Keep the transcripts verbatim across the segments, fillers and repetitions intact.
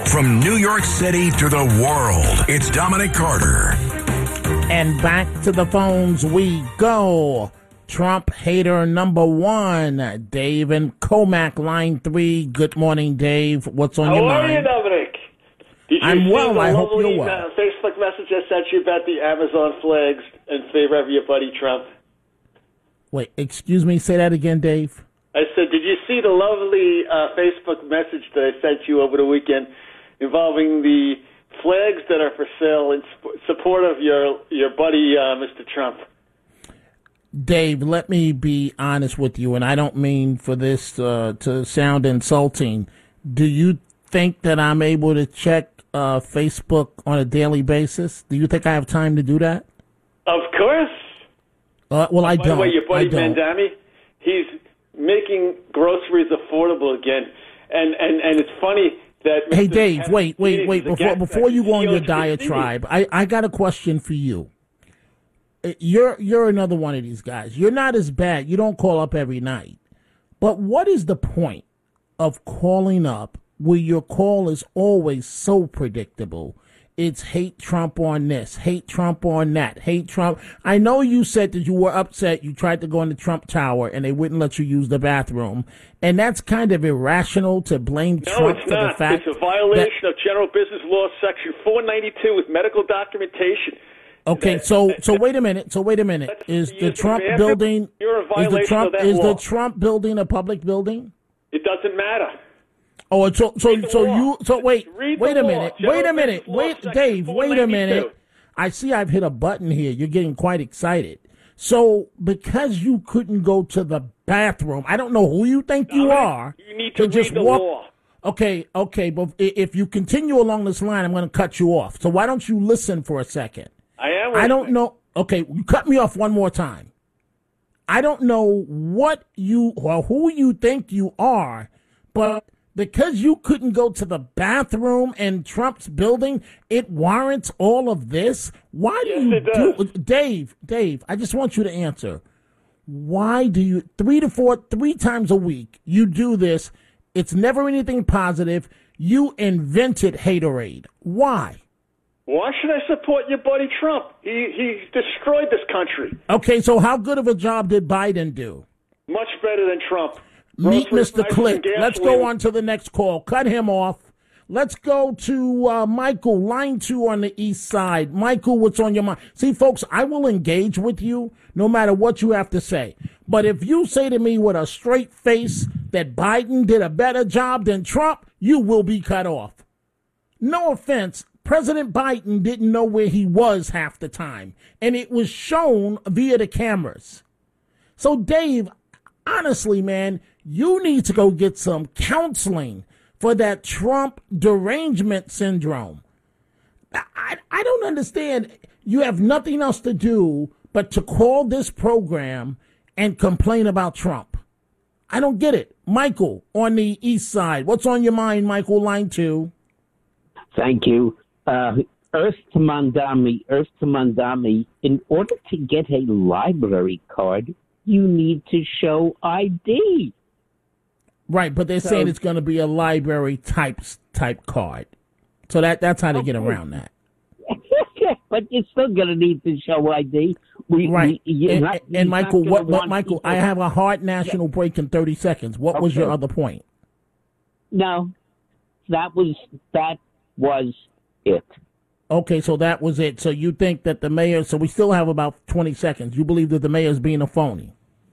From New York City to the world, it's Dominic Carter. And back to the phones we go. Trump hater number one, Dave and Comac, line three. Good morning, Dave. What's on How your mind? How are you, Dominic? Did you I'm see well. the I hope lovely, you're well. Uh, Facebook message I sent you about the Amazon flags in favor of your buddy Trump? Wait, excuse me. Say that again, Dave. I said, did you see the lovely uh, Facebook message that I sent you over the weekend involving the flags that are for sale in sp- support of your your buddy, uh, Mister Trump? Dave, let me be honest with you, and I don't mean for this uh, to sound insulting. Do you think that I'm able to check uh, Facebook on a daily basis? Do you think I have time to do that? Of course. Uh, well, I By don't. the way, your buddy I don't. Mandami, he's making groceries affordable again, and and and it's funny that. Hey, Mister Dave, Kennedy wait, wait, wait. is Before against before that. you go on He your owns diatribe, I, I got a question for you. Uh, You're you're another one of these guys. You're not as bad. You don't call up every night. But what is the point of calling up where your call is always so predictable? It's hate Trump on this, hate Trump on that, hate Trump. I know you said that you were upset. You tried to go in the Trump Tower and they wouldn't let you use the bathroom. And that's kind of irrational to blame No, Trump it's for not. the fact It's a violation that, of General Business Law, Section four ninety-two, with medical documentation. Okay, That- so that- so wait a minute. So wait a minute. That's- Is you the use the Trump bathroom, building you're in is the violation Trump of that is the law. Trump building a public building? It doesn't matter. Oh, so so Read the so law. you so wait Read the wait a law. minute General wait a Business minute Law, wait Section Dave wait a four minute. ninety-two. I see I've hit a button here. You're getting quite excited. So because you couldn't go to the bathroom, I don't know who you think you Dominic, are. You need to, just read the walk. law. Okay, okay, but i- if you continue along this line, I'm going to cut you off. So why don't you listen for a second? I am. I don't listening. know. Okay, you cut me off one more time. I don't know what you or who you think you are, but because you couldn't go to the bathroom in Trump's building, it warrants all of this. Why do Yes, you it does. do, Dave? Dave, I just want you to answer. Why do you three to four, three times a week you do this? It's never anything positive. You invented haterade. Why? Why should I support your buddy Trump? He he destroyed this country. Okay, so how good of a job did Biden do? Much better than Trump. Meet Grocery Mister prices Click. and gasoline. Let's go on to the next call. Cut him off. Let's go to uh, Michael, line two on the east side. Michael, what's on your mind? See, folks, I will engage with you no matter what you have to say. But if you say to me with a straight face that Biden did a better job than Trump, you will be cut off. No offense, President Biden didn't know where he was half the time, and it was shown via the cameras. So, Dave, honestly, man, you need to go get some counseling for that Trump derangement syndrome. I, I don't understand. You have nothing else to do but to call this program and complain about Trump. I don't get it. Michael, on the east side. What's on your mind, Michael, line two? Thank you. Uh, Earth to Mandami, Earth to Mandami, in order to get a library card, you need to show I D. Right, but they're So- saying it's going to be a library type type card. So that that's how they get Okay. around that. But you're still going to need to show I D. We, Right. we- you're and not- and you're not Michael, gonna what, what want Michael, people- I have a hard national break in thirty seconds. What was your Okay. other point? No, that was that was it. Okay, so that was it. So you think that the mayor, so we still have about twenty seconds. You believe that the mayor's being a phony?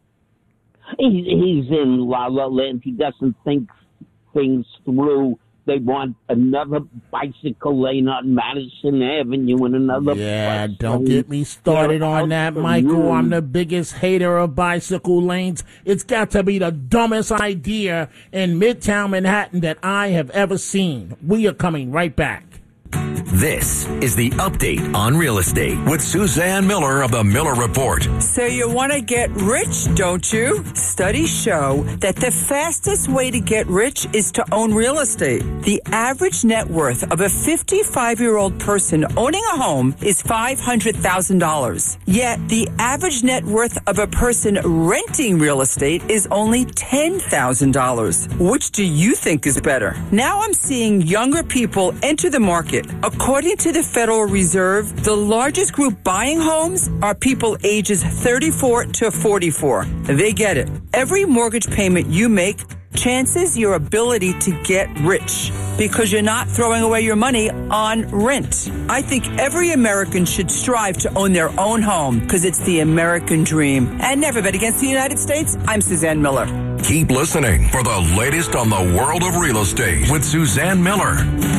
He's, he's in La La Land. He doesn't think things through. They want another bicycle lane on Madison Avenue and another. Yeah, bus don't lane. get me started They're on out that, for Michael. room. I'm the biggest hater of bicycle lanes. It's got to be the dumbest idea in Midtown Manhattan that I have ever seen. We are coming right back. This is the Update on Real Estate with Suzanne Miller of the Miller Report. So you want to get rich, don't you? Studies show that the fastest way to get rich is to own real estate. The average net worth of a fifty-five-year-old person owning a home is five hundred thousand dollars. Yet the average net worth of a person renting real estate is only ten thousand dollars. Which do you think is better? Now I'm seeing younger people enter the market. According to the Federal Reserve, the largest group buying homes are people ages thirty-four to forty-four. They get it. Every mortgage payment you make chances your ability to get rich because you're not throwing away your money on rent. I think every American should strive to own their own home because it's the American dream. And never bet against the United States. I'm Suzanne Miller. Keep listening for the latest on the world of real estate with Suzanne Miller.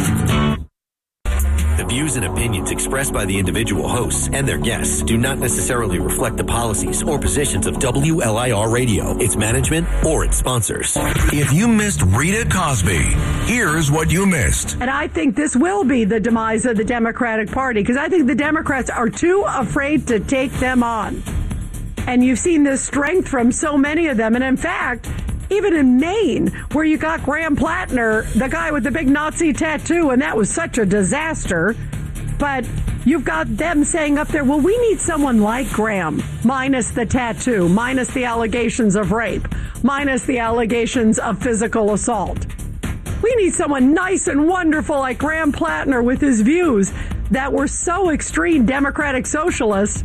The views and opinions expressed by the individual hosts and their guests do not necessarily reflect the policies or positions of W L I R Radio, its management, or its sponsors. If you missed Rita Cosby, here's what you missed. And I think this will be the demise of the Democratic Party because I think the Democrats are too afraid to take them on. And you've seen this strength from so many of them. And in fact, even in Maine, where you got Graham Plattner, the guy with the big Nazi tattoo, and that was such a disaster. But you've got them saying up there, well, we need someone like Graham, minus the tattoo, minus the allegations of rape, minus the allegations of physical assault. We need someone nice and wonderful like Graham Plattner with his views that were so extreme Democratic socialists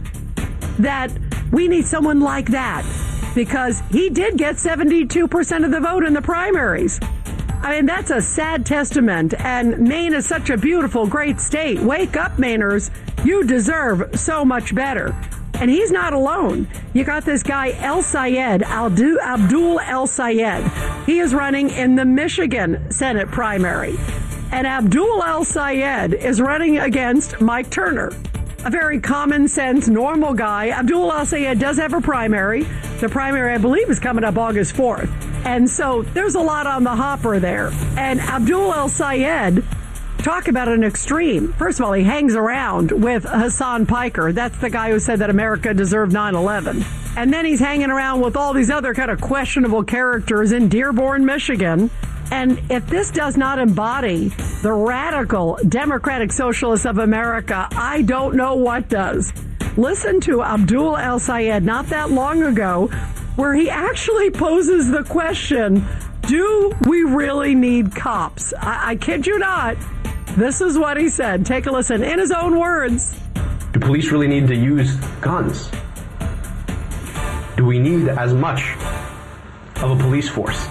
that we need someone like that. Because he did get seventy-two percent of the vote in the primaries. I mean, that's a sad testament. And Maine is such a beautiful, great state. Wake up, Mainers. You deserve so much better. And he's not alone. You got this guy, El Sayed, Abdul El Sayed. He is running in the Michigan Senate primary. And Abdul El Sayed is running against Mike Turner. A very common sense, normal guy. Abdul El Sayed does have a primary. The primary, I believe, is coming up August fourth. And so there's a lot on the hopper there. And Abdul El Sayed, talk about an extreme. First of all, he hangs around with Hassan Piker. That's the guy who said that America deserved nine eleven. And then he's hanging around with all these other kind of questionable characters in Dearborn, Michigan. And if this does not embody the radical Democratic Socialists of America, I don't know what does. Listen to Abdul El Sayed not that long ago, where he actually poses the question, do we really need cops? I, I kid you not. This is what he said. Take a listen in his own words. Do police really need to use guns? Do we need as much of a police force?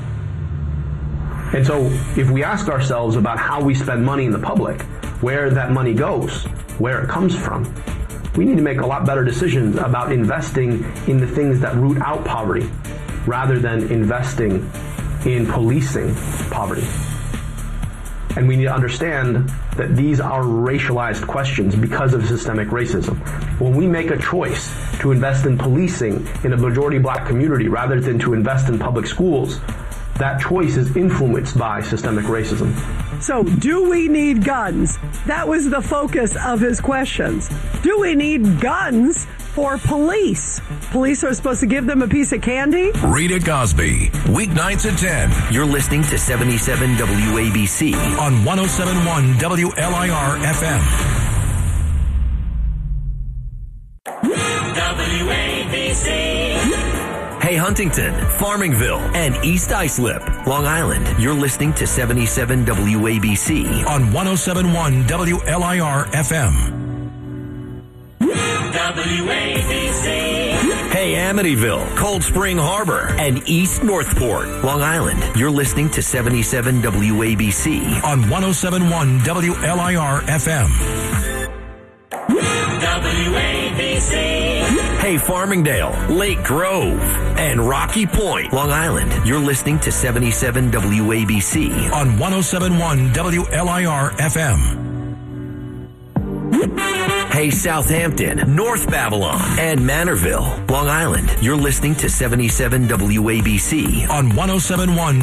And so if we ask ourselves about how we spend money in the public, where that money goes, where it comes from, we need to make a lot better decisions about investing in the things that root out poverty rather than investing in policing poverty. And we need to understand that these are racialized questions because of systemic racism. When we make a choice to invest in policing in a majority black community rather than to invest in public schools, that choice is influenced by systemic racism. So, do we need guns? That was the focus of his questions. Do we need guns for police? Police are supposed to give them a piece of candy? Rita Cosby, weeknights at ten. You're listening to seventy-seven W A B C on one oh seven point one W L I R F M. W A B C. Hey, Huntington, Farmingville, and East Islip, Long Island. You're listening to seventy-seven W A B C on one oh seven point one W L I R F M. W A B C. Hey, Amityville, Cold Spring Harbor, and East Northport, Long Island. You're listening to seventy-seven W A B C on one oh seven point one W L I R F M. W A B C. Hey, Farmingdale, Lake Grove, and Rocky Point, Long Island. You're listening to seventy-seven W A B C on one oh seven point one W L I R F M. Hey, Southampton, North Babylon, and Manorville, Long Island. You're listening to seventy-seven W A B C on one oh seven point one